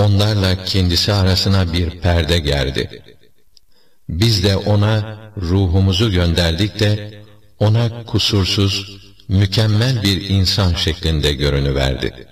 onlarla kendisi arasına bir perde gerdi. Biz de ona ruhumuzu gönderdik de ona kusursuz, mükemmel bir insan şeklinde görünüverdi.